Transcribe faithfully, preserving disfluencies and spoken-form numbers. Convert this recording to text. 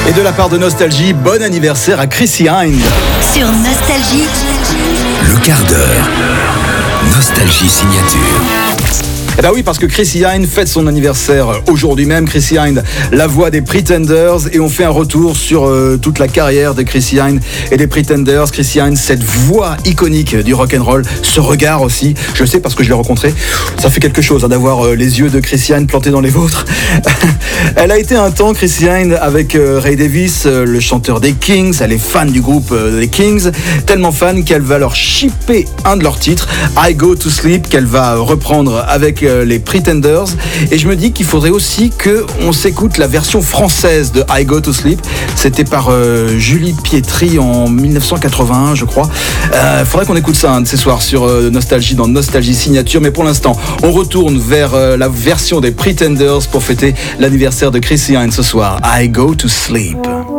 Et de la part de Nostalgie, bon anniversaire à Chrissy Hynde. Sur Nostalgie, le quart d'heure. Nostalgie signature. Eh ben oui, parce que Chrissy Hynde fête son anniversaire aujourd'hui même. Chrissy Hynde, la voix des Pretenders, et on fait un retour sur euh, toute la carrière de Chrissy Hynde et des Pretenders. Chrissy Hynde, cette voix iconique du rock'n'roll, ce regard aussi. Je sais parce que je l'ai rencontré. Ça fait quelque chose hein, d'avoir euh, les yeux de Chrissy Hynde plantés dans les vôtres. Elle a été un temps, Chrissy Hynde, avec euh, Ray Davies, euh, le chanteur des Kings. Elle est fan du groupe euh, des Kings, tellement fan qu'elle va leur shipper un de leurs titres, I Go to Sleep, qu'elle va reprendre avec les Pretenders. Et je me dis qu'il faudrait aussi qu'on s'écoute la version française de I Go to Sleep. C'était par euh, Julie Pietri en dix-neuf cent quatre-vingt-un, je crois. Il euh, faudrait qu'on écoute ça un de ces soirs sur euh, Nostalgie, dans Nostalgie Signature. Mais pour l'instant, on retourne vers euh, la version des Pretenders pour fêter l'anniversaire de Chrissy Hynde ce soir. I Go to Sleep.